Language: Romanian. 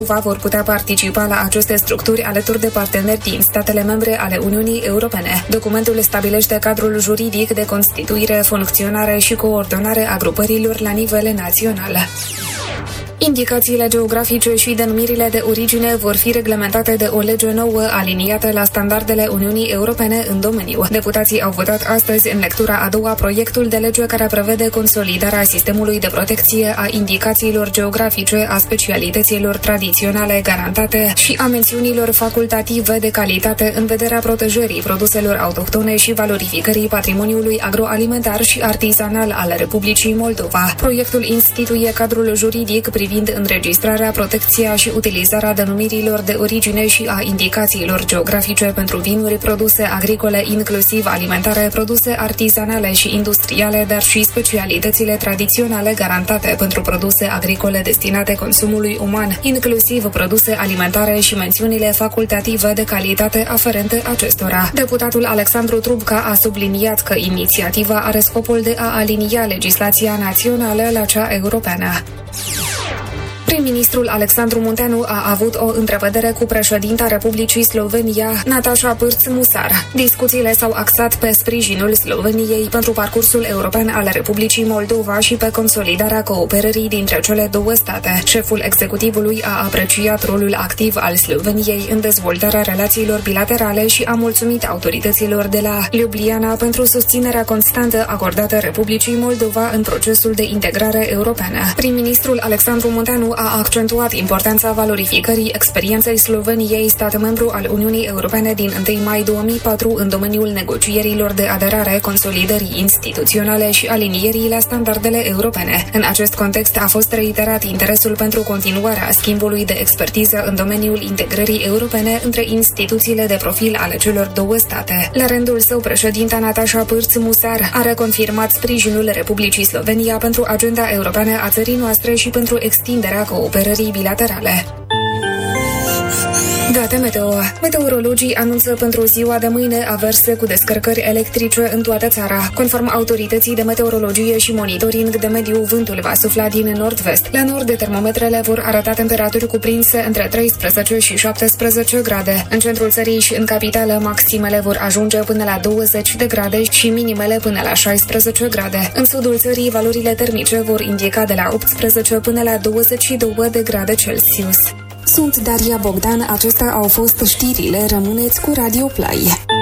vor putea participa la aceste structuri alături de parteneri din statele membre ale Uniunii Europene. Documentul stabilește cadrul juridic de constituire, funcționare și coordonare a grupărilor la nivel național. Indicațiile geografice și denumirile de origine vor fi reglementate de o lege nouă aliniată la standardele Uniunii Europene în domeniu. Deputații au votat astăzi în lectura a doua proiectul de lege care prevede consolidarea sistemului de protecție a indicațiilor geografice, a specialităților tradiționale garantate și a mențiunilor facultative de calitate în vederea protejării produselor autohtone și valorificării patrimoniului agroalimentar și artizanal al Republicii Moldova. Proiectul instituie cadrul juridic privind înregistrarea, protecția și utilizarea denumirilor de origine și a indicațiilor geografice pentru vinuri, produse agricole, inclusiv alimentare, produse artizanale și industriale, dar și specialitățile tradiționale garantate pentru produse agricole destinate consumului uman, inclusiv produse alimentare și mențiunile facultative de calitate aferente acestora. Deputatul Alexandru Trubca a subliniat că inițiativa are scopul de a alinia legislația națională la cea europeană. Prim-ministrul Alexandru Munteanu a avut o întrevedere cu președinta Republicii Slovenia, Nataša Pirc-Musar. Discuțiile s-au axat pe sprijinul Sloveniei pentru parcursul european al Republicii Moldova și pe consolidarea cooperării dintre cele două state. Șeful executivului a apreciat rolul activ al Sloveniei în dezvoltarea relațiilor bilaterale și a mulțumit autorităților de la Ljubljana pentru susținerea constantă acordată Republicii Moldova în procesul de integrare europeană. Prim-ministrul Alexandru Munteanu a accentuat importanța valorificării experienței Sloveniei, stat membru al Uniunii Europene din 1 mai 2004 în domeniul negocierilor de aderare, consolidării instituționale și alinierii la standardele europene. În acest context a fost reiterat interesul pentru continuarea schimbului de expertiză în domeniul integrării europene între instituțiile de profil ale celor două state. La rândul său, președinta Nataša Pirc-Musar a reconfirmat sprijinul Republicii Slovenia pentru agenda europeană a țării noastre și pentru extinderea cooperării bilaterale. Date meteo. Meteorologii anunță pentru ziua de mâine averse cu descărcări electrice în toată țara. Conform autorității de meteorologie și monitoring de mediu, vântul va sufla din nord-vest. La nord, termometrele vor arăta temperaturi cuprinse între 13 și 17 grade. În centrul țării și în capitală, maximele vor ajunge până la 20 de grade și minimele până la 16 grade. În sudul țării, valorile termice vor indica de la 18 până la 22 de grade Celsius. Sunt Daria Bogdan, acestea au fost știrile, rămâneți cu Radio Play.